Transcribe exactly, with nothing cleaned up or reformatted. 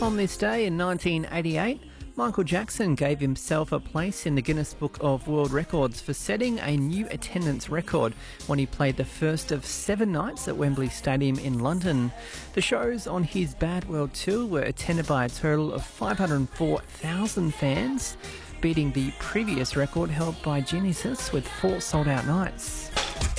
On this day in nineteen eighty-eight, Michael Jackson gave himself a place in the Guinness Book of World Records for setting a new attendance record when he played the first of seven nights at Wembley Stadium in London. The shows on his Bad World Tour were attended by a total of five hundred four thousand fans, beating the previous record held by Genesis with four sold-out nights.